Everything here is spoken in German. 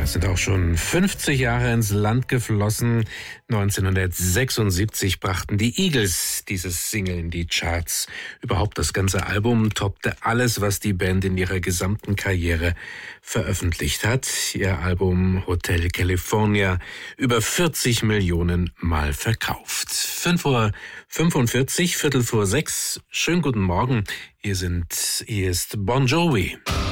sind auch schon 50 Jahre ins Land geflossen. 1976 brachten die Eagles dieses Single in die Charts. Überhaupt das ganze Album toppte alles, was die Band in ihrer gesamten Karriere veröffentlicht hat. Ihr Album Hotel California über 40 Millionen Mal verkauft. 5:45 Viertel vor 6. Schönen guten Morgen. Hier ist Bon Jovi.